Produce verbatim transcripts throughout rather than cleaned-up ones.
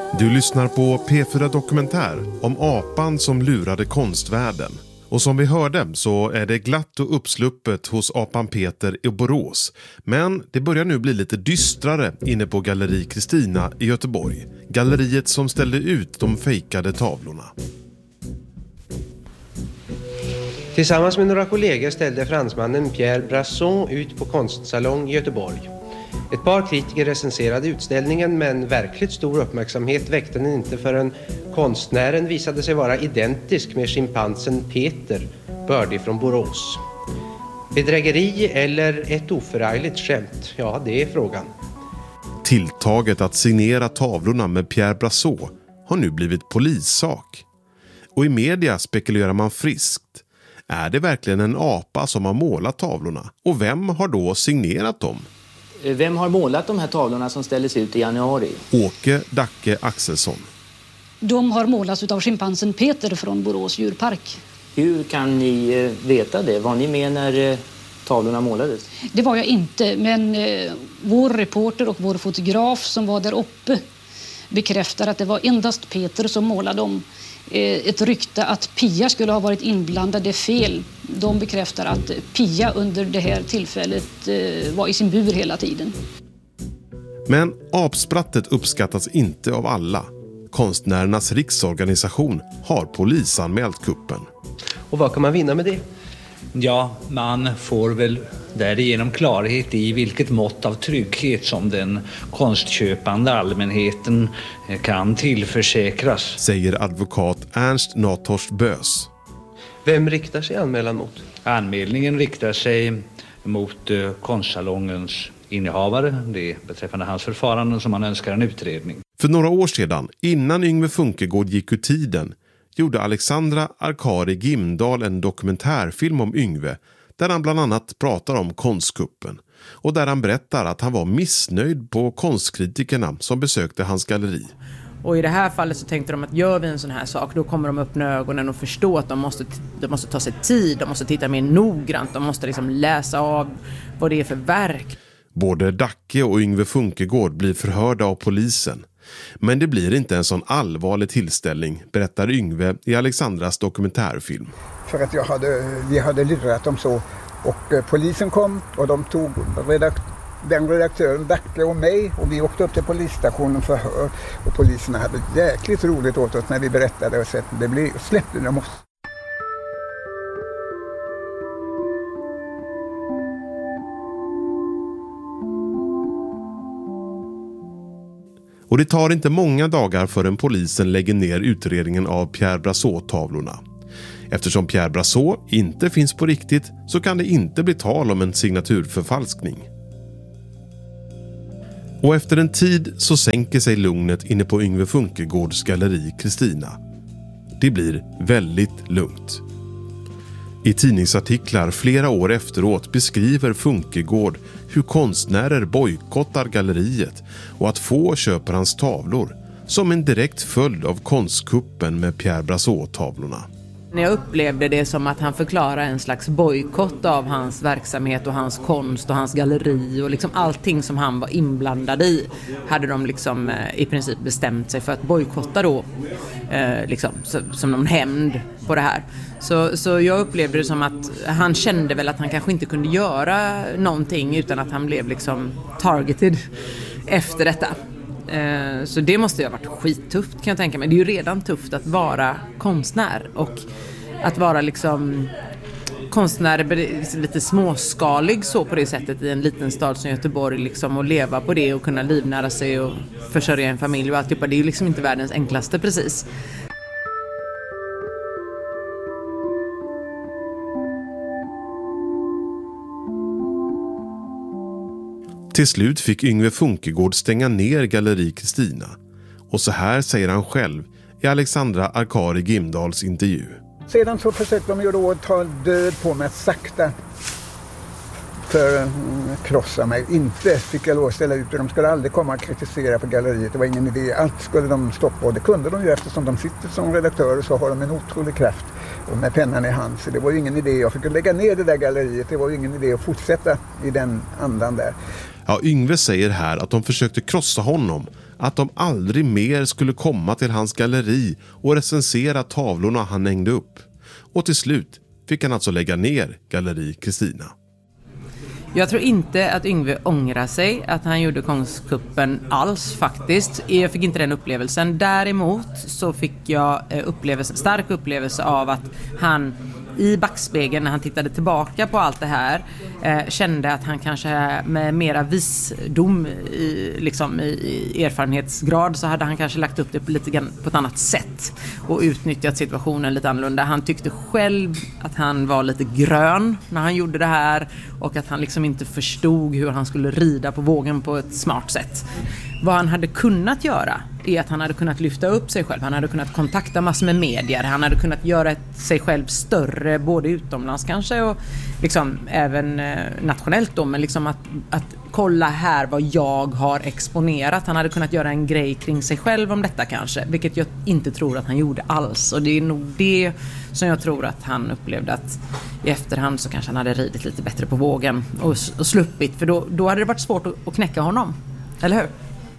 Du lyssnar på P fyra Dokumentär om apan som lurade konstvärlden. Och som vi hörde så är det glatt och uppsluppet hos apan Peter i Borås. Men det börjar nu bli lite dystrare inne på Galleri Kristina i Göteborg. Galleriet som ställde ut de fejkade tavlorna. Tillsammans med några kollegor ställde fransmannen Pierre Brasson ut på konstsalong i Göteborg. Ett par kritiker recenserade utställningen, men verkligt stor uppmärksamhet väckte den inte förrän konstnären visade sig vara identisk med schimpansen Peter, bördig från Borås. Bedrägeri eller ett oförargligt skämt? Ja, det är frågan. Tilltaget att signera tavlorna med Pierre Brasson har nu blivit polissak. Och i media spekulerar man friskt. Är det verkligen en apa som har målat tavlorna? Och vem har då signerat dem? Vem har målat de här tavlorna som ställdes ut i januari? Åke Dacke Axelsson. De har målats av schimpansen Peter från Borås djurpark. Hur kan ni veta det? Var ni med när tavlorna målades? Det var jag inte, men eh, vår reporter och vår fotograf som var där uppe bekräftar att det var endast Peter som målade dem. Eh, ett rykte att Pia skulle ha varit inblandad är fel. De bekräftar att Pia under det här tillfället eh, var i sin bur hela tiden. Men apsprattet uppskattas inte av alla. Konstnärernas riksorganisation har polisanmält kuppen. Och vad kan man vinna med det? Ja, man får väl därigenom klarhet i vilket mått av trygghet som den konstköpande allmänheten kan tillförsäkras, säger advokat Ernst Nathorst Bös. Vem riktar sig anmälan mot? Anmälningen riktar sig mot eh, konstsalongens innehavare. Det är beträffande hans förfaranden som man önskar en utredning. För några år sedan, innan Yngve Funkegård gick ur tiden, gjorde Alexandra Arkari Gimdahl en dokumentärfilm om Yngve där han bland annat pratar om konstkuppen och där han berättar att han var missnöjd på konstkritikerna som besökte hans galleri. Och i det här fallet så tänkte de att gör vi en sån här sak, då kommer de öppna ögonen och förstå att de måste, de måste ta sig tid, de måste titta mer noggrant, de måste liksom läsa av vad det är för verk. Både Dacke och Yngve Funkegård blir förhörda av polisen. Men det blir inte en sån allvarlig tillställning, berättar Yngve i Alexandras dokumentärfilm. För att jag hade, vi hade lurat dem så, och eh, polisen kom och de tog redakt, den redaktören Dacke och mig, och vi åkte upp till polisstationen för hör, och poliserna hade jäkligt roligt åt oss när vi berättade och sett det blev släppte de oss. Och det tar inte många dagar förrän polisen lägger ner utredningen av Pierre Brasson-tavlorna. Eftersom Pierre Brasson inte finns på riktigt så kan det inte bli tal om en signaturförfalskning. Och efter en tid så sänker sig lugnet inne på Yngve Funkegårds galleri Kristina. Det blir väldigt lugnt. I tidningsartiklar flera år efteråt beskriver Funkegård hur konstnärer bojkottar galleriet och att få köper hans tavlor som en direkt följd av konstkuppen med Pierre Brasson-tavlorna. När jag upplevde det som att han förklarar en slags bojkott av hans verksamhet och hans konst och hans galleri och liksom allting som han var inblandad i hade de liksom eh, i princip bestämt sig för att bojkotta då eh, liksom, så, som någon hämnd på det här. Så, så jag upplevde det som att han kände väl att han kanske inte kunde göra någonting utan att han blev liksom targeted efter detta. Så det måste ju ha varit skittufft kan jag tänka mig. Det är ju redan tufft att vara konstnär och att vara liksom konstnär lite småskalig så på det sättet i en liten stad som Göteborg liksom, och leva på det och kunna livnära sig och försörja en familj och allt. Det är ju liksom inte världens enklaste precis. Till slut fick Yngve Funkegård stänga ner Galleri Kristina. Och så här säger han själv i Alexandra Arkari Gimdahls intervju. Sedan så försökte de ju då ta död på mig sakta för att krossa mig. Inte fick jag lov att ställa ut det. De skulle aldrig komma och kritisera på galleriet. Det var ingen idé. Allt skulle de stoppa och det kunde de ju eftersom de sitter som redaktörer så har de en otrolig kraft och med pennan i hand. Så det var ju ingen idé. Jag fick lägga ner det där galleriet. Det var ju ingen idé att fortsätta i den andan där. Ja, Yngve säger här att de försökte krossa honom, att de aldrig mer skulle komma till hans galleri och recensera tavlorna han hängde upp. Och till slut fick han alltså lägga ner Galleri Kristina. Jag tror inte att Yngve ångrar sig att han gjorde konstkuppen alls faktiskt. Jag fick inte den upplevelsen. Däremot så fick jag upplevelse, stark upplevelse av att han i backspegeln när han tittade tillbaka på allt det här eh, kände att han kanske med mera visdom i, liksom, i, i erfarenhetsgrad så hade han kanske lagt upp det på, lite grann, på ett annat sätt och utnyttjat situationen lite annorlunda. Han tyckte själv att han var lite grön när han gjorde det här och att han liksom inte förstod hur han skulle rida på vågen på ett smart sätt. Vad han hade kunnat göra är att han hade kunnat lyfta upp sig själv. Han hade kunnat kontakta massor med medier. Han hade kunnat göra ett, sig själv större både utomlands kanske och liksom även eh, nationellt då. Men liksom att, att kolla här vad jag har exponerat. Han hade kunnat göra en grej kring sig själv om detta kanske. Vilket jag inte tror att han gjorde alls. Och det är nog det som jag tror att han upplevde att i efterhand så kanske han hade ridit lite bättre på vågen och, och sluppit. För då, då hade det varit svårt att, att knäcka honom. Eller hur?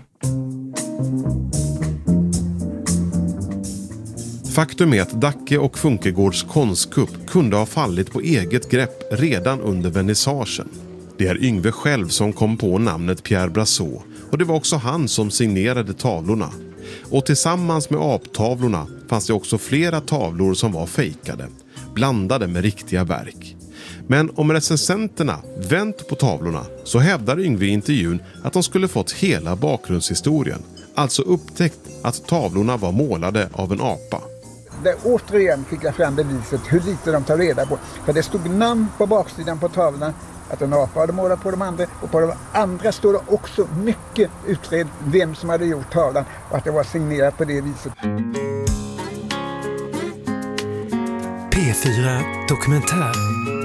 Faktum är att Dacke och Funkegårds konstkupp kunde ha fallit på eget grepp redan under vernissagen. Det är Yngve själv som kom på namnet Pierre Brasseur och det var också han som signerade tavlorna. Och tillsammans med aptavlorna fanns det också flera tavlor som var fejkade, blandade med riktiga verk. Men om recensenterna vänt på tavlorna så hävdar Yngve i intervjun att de skulle fått hela bakgrundshistorien. Alltså upptäckt att tavlorna var målade av en apa. Där återigen fick jag fram beviset hur lite de tar reda på. För det stod namn på baksidan på tavlorna att en apa hade målat på de andra. Och på de andra stod det också mycket utredd vem som hade gjort tavlan och att det var signerat på det viset. P fyra Dokumentär.